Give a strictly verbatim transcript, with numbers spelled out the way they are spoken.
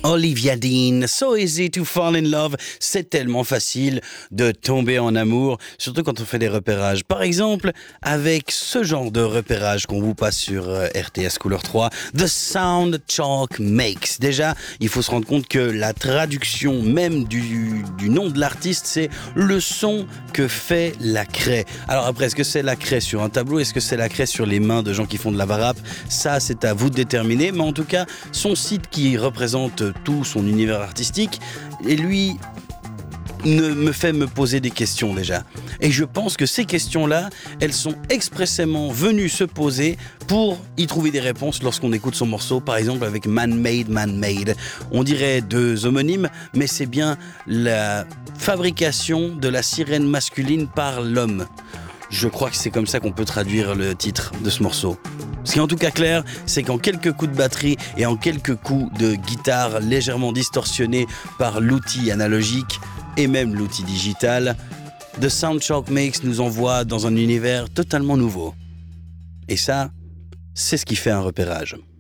Olivia Dean, So Easy to Fall in Love. C'est tellement facile de tomber en amour, surtout quand on fait des repérages. Par exemple, avec ce genre de repérage qu'on vous passe sur euh, R T S Couleur trois, The Sound Chalk Makes. Déjà, il faut se rendre compte que la traduction même du, du nom de l'artiste, c'est le son que fait la craie. Alors après, est-ce que c'est la craie sur un tableau? Est-ce que c'est la craie sur les mains de gens qui font de la varap? Ça, c'est à vous de déterminer. Mais en tout cas, son site qui représente tout son univers artistique, et lui ne me fait me poser des questions déjà. Et je pense que ces questions-là, elles sont expressément venues se poser pour y trouver des réponses lorsqu'on écoute son morceau, par exemple avec Man Made, Man Made. On dirait deux homonymes, mais c'est bien la fabrication de la sirène masculine par l'homme. Je crois que c'est comme ça qu'on peut traduire le titre de ce morceau. Ce qui est en tout cas clair, c'est qu'en quelques coups de batterie et en quelques coups de guitare légèrement distorsionnés par l'outil analogique et même l'outil digital, The Sound Chalk Makes nous envoie dans un univers totalement nouveau. Et ça, c'est ce qui fait un repérage.